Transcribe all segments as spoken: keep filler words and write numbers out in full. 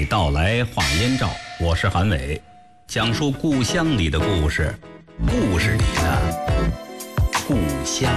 道来话燕赵，我是韩伟，讲述故乡里的故事，故事里的故乡。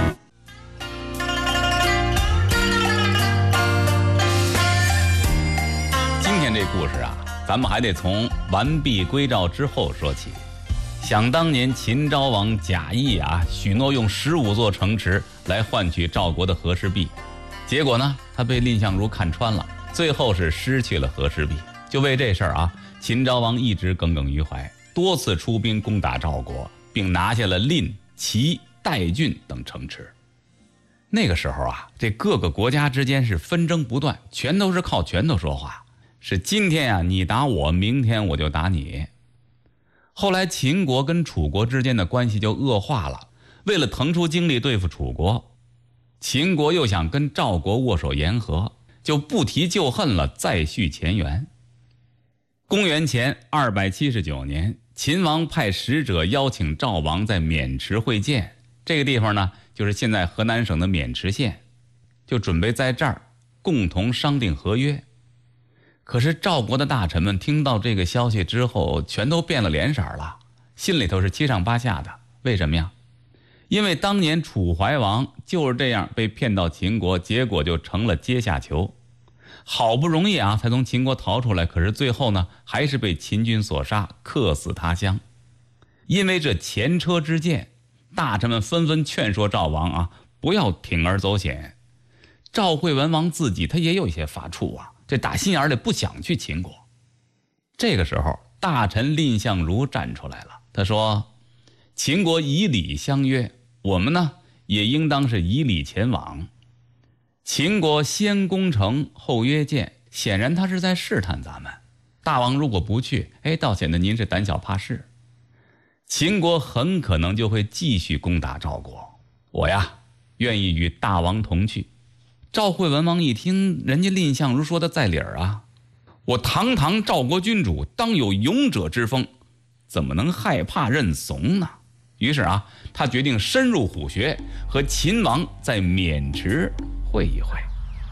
今天这故事啊，咱们还得从完璧归赵之后说起。想当年秦昭王贾谊啊，许诺用十五座城池来换取赵国的和氏璧，结果呢，他被蔺相如看穿了，最后是失去了和氏璧。就为这事儿啊，秦昭王一直耿耿于怀，多次出兵攻打赵国，并拿下了蔺、齐、代郡等城池。那个时候啊，这各个国家之间是纷争不断，全都是靠拳头说话，是今天啊你打我，明天我就打你。后来秦国跟楚国之间的关系就恶化了，为了腾出精力对付楚国，秦国又想跟赵国握手言和，就不提旧恨了，再续前缘。公元前二百七十九年，秦王派使者邀请赵王在渑池会见，这个地方呢，就是现在河南省的渑池县，就准备在这儿共同商定合约。可是赵国的大臣们听到这个消息之后，全都变了脸色了，心里头是七上八下的。为什么呀？因为当年楚怀王就是这样被骗到秦国，结果就成了阶下囚。好不容易啊才从秦国逃出来，可是最后呢还是被秦军所杀，客死他乡。因为这前车之鉴，大臣们纷纷劝说赵王啊不要铤而走险。赵惠文王自己他也有一些发怵啊，这打心眼里不想去秦国。这个时候大臣蔺相如站出来了，他说秦国以礼相约，我们呢也应当是以礼前往。秦国先攻城后约见，显然他是在试探咱们。大王如果不去，哎，倒显得您是胆小怕事。秦国很可能就会继续攻打赵国，我呀愿意与大王同去。赵惠文王一听，人家蔺相如说的在理儿啊，我堂堂赵国君主，当有勇者之风，怎么能害怕认怂呢？于是啊，他决定深入虎穴，和秦王在渑池会一会。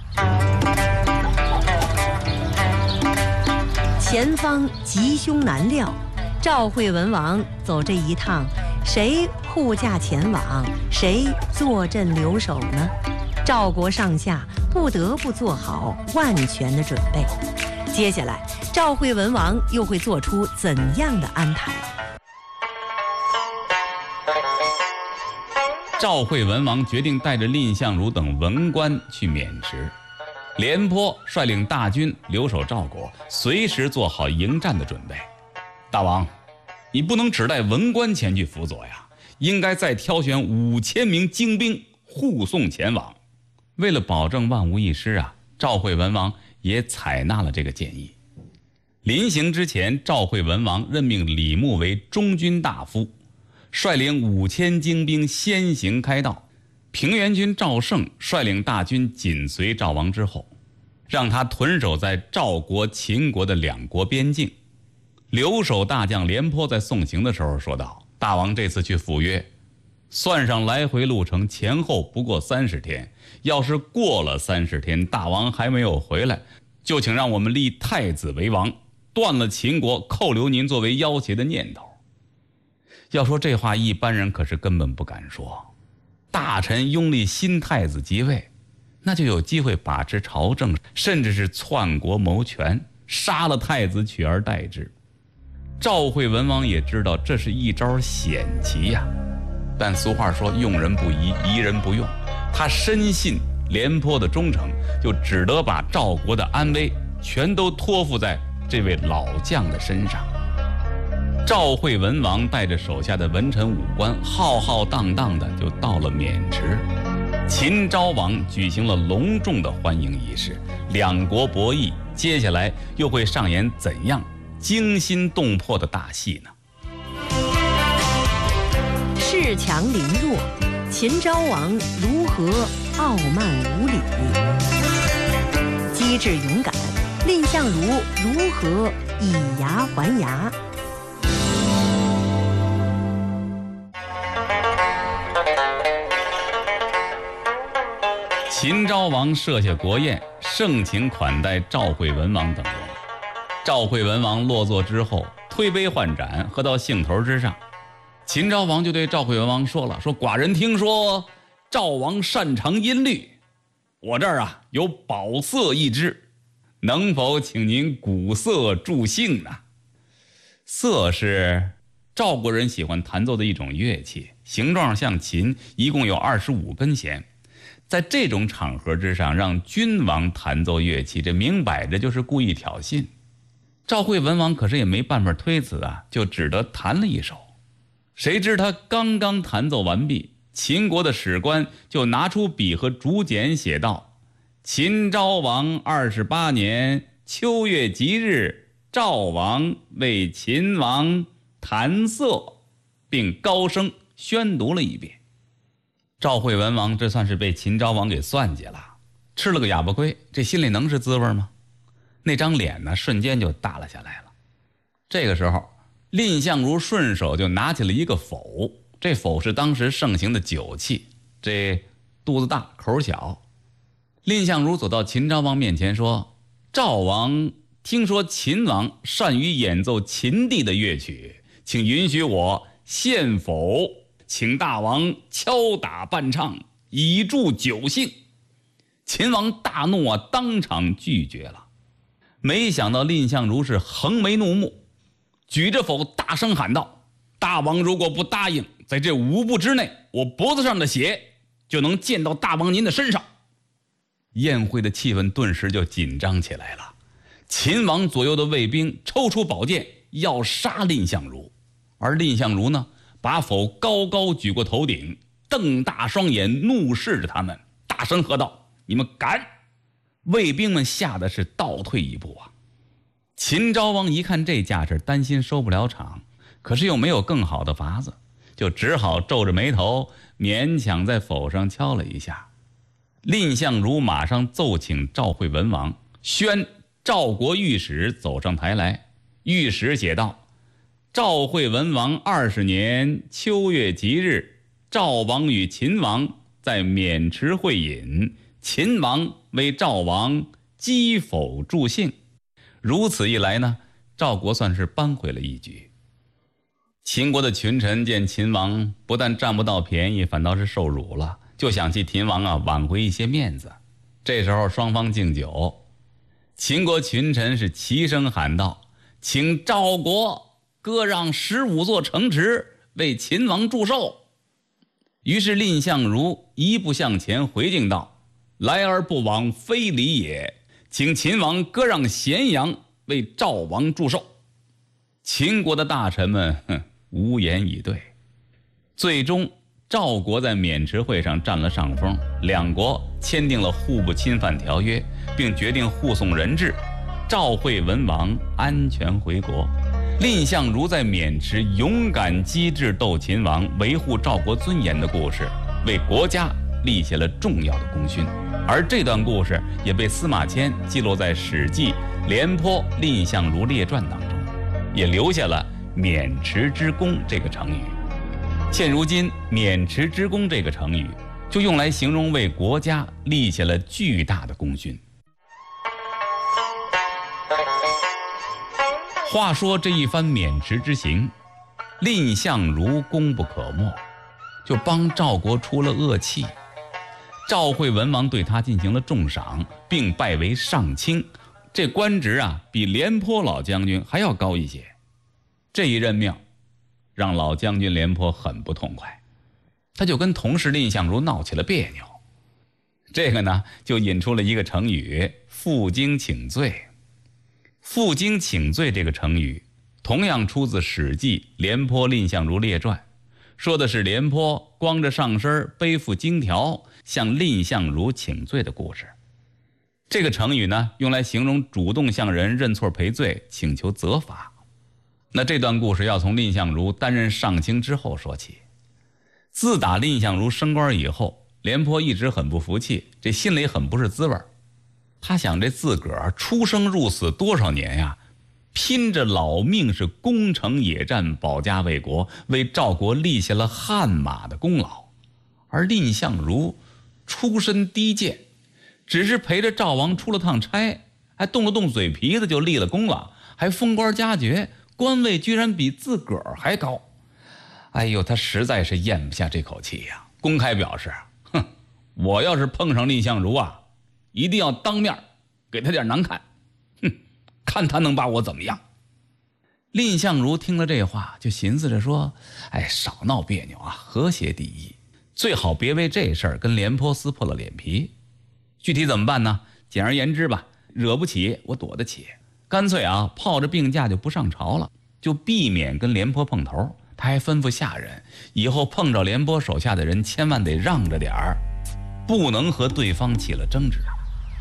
前方吉凶难料，赵惠文王走这一趟，谁护驾前往，谁坐镇留守呢？赵国上下不得不做好万全的准备。接下来赵惠文王又会做出怎样的安排？ 赵惠文王决定带着蔺相如等文官去渑池，廉颇率领大军留守赵国，随时做好迎战的准备。大王，你不能只带文官前去辅佐呀，应该再挑选五千名精兵护送前往。为了保证万无一失啊，赵惠文王也采纳了这个建议。临行之前，赵惠文王任命李牧为中军大夫，率领五千精兵先行开道，平原君赵胜率领大军紧随赵王之后，让他屯守在赵国、秦国的两国边境。留守大将廉颇在送行的时候说道：大王这次去赴约，算上来回路程，前后不过三十天，要是过了三十天，大王还没有回来，就请让我们立太子为王，断了秦国扣留您作为要挟的念头。要说这话，一般人可是根本不敢说。大臣拥立新太子即位，那就有机会把持朝政，甚至是篡国谋权，杀了太子取而代之。赵惠文王也知道这是一招险棋呀，但俗话说用人不疑，疑人不用。他深信廉颇的忠诚，就只得把赵国的安危全都托付在这位老将的身上。赵惠文王带着手下的文臣武官，浩浩荡荡的就到了渑池。秦昭王举行了隆重的欢迎仪式，两国博弈，接下来又会上演怎样惊心动魄的大戏呢？ 恃强凌弱，秦昭王如何傲慢无礼？机智勇敢，蔺相如如何以牙还牙？ 秦昭王设下国宴，盛情款待赵惠文王等人。 赵惠文王落座之后，推杯换盏，喝到兴头之上，秦昭王就对赵惠文王说了，说寡人听说赵王擅长音律，我这儿啊有宝瑟一支，能否请您鼓瑟助兴呢？瑟是赵国人喜欢弹奏的一种乐器，形状像琴，一共有二十五根弦。在这种场合之上让君王弹奏乐器，这明摆着就是故意挑衅。赵惠文王可是也没办法推辞啊，就只得弹了一首。谁知他刚刚弹奏完毕，秦国的史官就拿出笔和竹简写道：秦昭王二十八年秋月吉日，赵王为秦王弹瑟，并高声宣读了一遍。赵惠文王这算是被秦昭王给算计了，吃了个哑巴亏，这心里能是滋味吗？那张脸呢瞬间就大了下来了。这个时候蔺相如顺手就拿起了一个否，这否是当时盛行的酒器，这肚子大口小。蔺相如走到秦昭王面前说，赵王听说秦王善于演奏秦地的乐曲，请允许我献否，请大王敲打伴唱，以助酒兴。秦王大怒啊，当场拒绝了。没想到蔺相如是横眉怒目，举着否大声喊道，大王如果不答应，在这五步之内，我脖子上的血就能溅到大王您的身上。宴会的气氛顿时就紧张起来了，秦王左右的卫兵抽出宝剑要杀蔺相如，而蔺相如呢，把否高高举过头顶，瞪大双眼怒视着他们，大声喝道，你们敢！卫兵们吓得是倒退一步啊。秦昭王一看这架势，担心收不了场，可是又没有更好的法子，就只好皱着眉头，勉强在否上敲了一下。蔺相如马上奏请赵惠文王，宣赵国御史走上台来。御史写道，赵惠文王二十年秋月吉日，赵王与秦王在渑池会饮，秦王为赵王击否助兴。如此一来呢，赵国算是扳回了一局。秦国的群臣见秦王不但占不到便宜，反倒是受辱了，就想替秦王啊挽回一些面子。这时候双方敬酒，秦国群臣是齐声喊道，请赵国割让十五座城池为秦王祝寿。于是蔺相如一步向前回敬道，来而不往非礼也，请秦王割让咸阳为赵王祝寿。秦国的大臣们哼无言以对。最终赵国在渑池会上占了上风，两国签订了互不侵犯条约，并决定互送人质，赵惠文王安全回国。蔺相如在渑池勇敢机智斗秦王，维护赵国尊严的故事，为国家立下了重要的功勋。而这段故事也被司马迁记录在《史记·廉颇蔺相如列传》当中，也留下了渑池之功这个成语。现如今渑池之功这个成语就用来形容为国家立下了巨大的功勋。话说这一番渑池之行，蔺相如功不可没，就帮赵国出了恶气。赵惠文王对他进行了重赏，并拜为上卿，这官职啊比廉颇老将军还要高一些。这一任命让老将军廉颇很不痛快，他就跟同事蔺相如闹起了别扭。这个呢就引出了一个成语，负荆请罪。负荆请罪这个成语同样出自《史记·廉颇蔺相如列传》，说的是廉颇光着上身背负荆条向蔺相如请罪的故事。这个成语呢用来形容主动向人认错赔罪，请求责罚。那这段故事要从蔺相如担任上卿之后说起。自打蔺相如升官以后，廉颇一直很不服气，这心里很不是滋味。他想这自个儿出生入死多少年呀，拼着老命是攻城野战，保家卫国，为赵国立下了汗马的功劳。而蔺相如出身低贱，只是陪着赵王出了趟差，还动了动嘴皮子就立了功了， 还封官加爵，官位居然比自个儿还高。哎呦，他实在是咽不下这口气呀、啊，公开表示，哼，我要是碰上蔺相如啊，一定要当面给他点难看，哼，看他能把我怎么样。蔺相如听了这话，就寻思着说，哎，少闹别扭啊，和谐第一，最好别为这事儿跟廉颇撕破了脸皮。具体怎么办呢？简而言之吧，惹不起我躲得起，干脆啊泡着病假就不上朝了，就避免跟廉颇碰头。他还吩咐下人，以后碰着廉颇手下的人千万得让着点儿，不能和对方起了争执。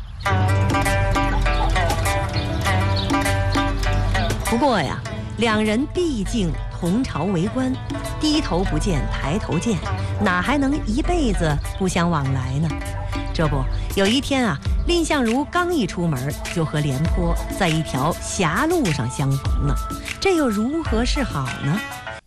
不过呀，两人毕竟同朝为官，低头不见抬头见，哪还能一辈子不相往来呢？这不，有一天啊，蔺相如刚一出门，就和廉颇在一条狭路上相逢了，这又如何是好呢？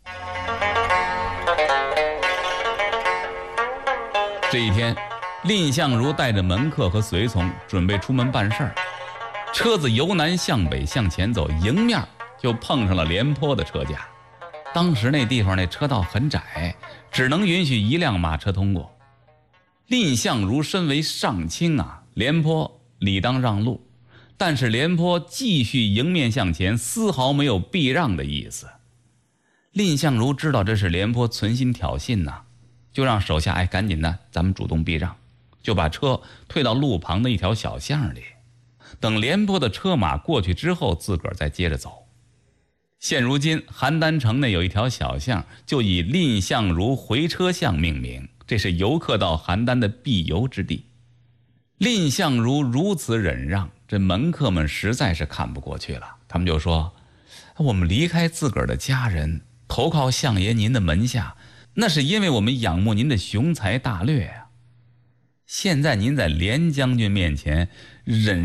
这一天，蔺相如带着门客和随从准备出门办事儿，车子由南向北向前走，迎面就碰上了廉颇的车架。当时那地方那车道很窄，只能允许一辆马车通过。蔺相如身为上卿啊，廉颇理当让路，但是廉颇继续迎面向前，丝毫没有避让的意思。蔺相如知道这是廉颇存心挑衅呐、啊，就让手下哎赶紧的，咱们主动避让，就把车退到路旁的一条小巷里，等廉颇的车马过去之后，自个儿再接着走。现如今邯郸城内有一条小巷，就以蔺相如回车巷命名，这是游客到邯郸的必游之地。蔺相如如此忍让，这门客们实在是看不过去了，他们就说，我们离开自个儿的家人，投靠相爷您的门下，那是因为我们仰慕您的雄才大略啊！现在您在廉将军面前忍